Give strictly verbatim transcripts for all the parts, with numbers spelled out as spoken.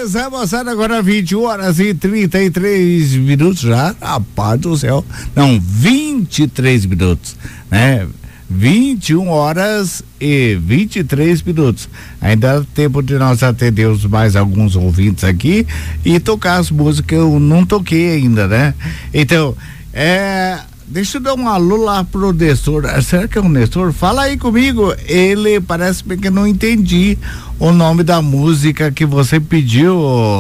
Beleza, moçada, agora vinte horas e trinta e três minutos já, rapaz do céu, não, vinte e três minutos, né? vinte e uma horas e vinte e três minutos. Ainda dá tempo de nós atendermos mais alguns ouvintes aqui e tocar as músicas que eu não toquei ainda, né? Então, é, deixa eu dar um alô lá pro Nestor. Será que é o Nestor? Fala aí comigo. Ele parece que não entendi o nome da música que você pediu.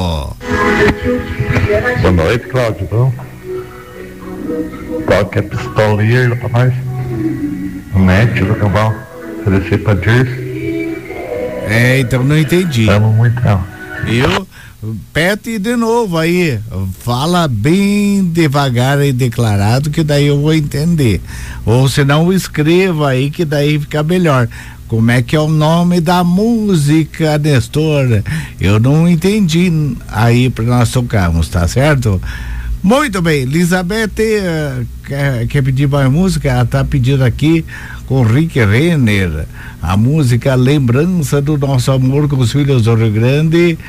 Boa noite, Cláudio. Bom? Toque a pistolinha pra nós. Mete do cambal. Oferecer pra Dirce. É, então não entendi. Amo muito, não. Eu, pete de novo aí. Fala bem devagar e declarado que daí eu vou entender. Ou se não, escreva aí que daí fica melhor. Como é que é o nome da música, Nestor? Eu não entendi aí para nós tocarmos, tá certo? Muito bem, Elizabeth uh, quer, quer pedir mais música? Ela tá pedindo aqui com Rick Renner a música Lembrança do Nosso Amor com os Filhos do Rio Grande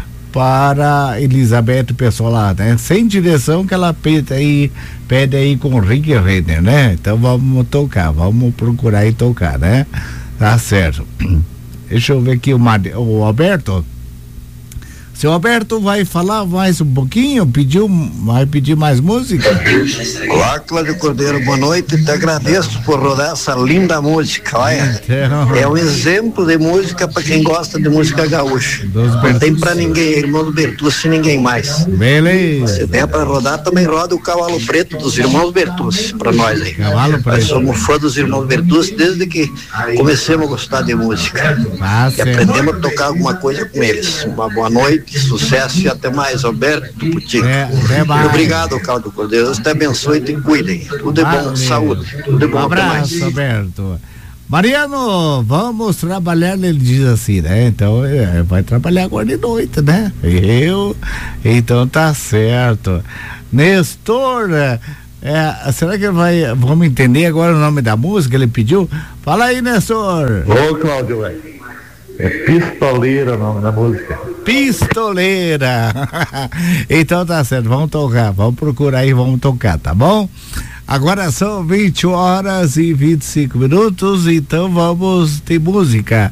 para Elizabeth, pessoal lá, né? Sem direção que ela pede aí, pede aí com Rick Renner, né? Então vamos tocar, vamos procurar e tocar, né? Tá certo. Deixa eu ver aqui o, Mar... o Alberto. Seu Alberto vai falar mais um pouquinho? Pediu, vai pedir mais música? Olá, Cláudio Cordeiro, boa noite. Te agradeço por rodar essa linda música. Olha, é um exemplo de música para quem gosta de música gaúcha. Não tem para ninguém, irmão do Bertucci, ninguém mais. Beleza. Se der para rodar, também roda o Cavalo Preto dos irmãos Bertucci para nós aí. Cavalo Preto. Nós somos fã dos irmãos Bertucci desde que comecemos a gostar de música. Ah, e aprendemos a tocar alguma coisa com eles. Uma boa noite. Sucesso e até mais, Alberto Putinho. É, até mais. Obrigado, Cláudio Cordeiro. Deus te abençoe e te cuidem. Tudo é bom, Valeu. saúde. Tudo é bom, um abraço, até mais. Alberto. Mariano, vamos trabalhar, ele diz assim, né? Então, é, vai trabalhar agora de noite, né? Eu, então tá certo. Nestor, é, será que vai, vamos entender agora o nome da música que ele pediu? Fala aí, Nestor. Ô, Cláudio, velho. É Pistoleira o nome da música. Pistoleira. Então tá certo, vamos tocar, vamos procurar aí, vamos tocar, tá bom? Agora são vinte horas e vinte e cinco minutos, então vamos ter música.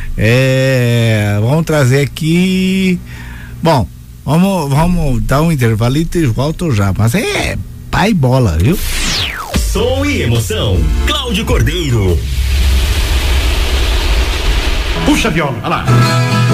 É, vamos trazer aqui. Bom, vamos, vamos dar um intervalo e volto já, mas é pai bola, viu? Som e emoção, Cláudio Cordeiro. Puxa a viola, olha lá.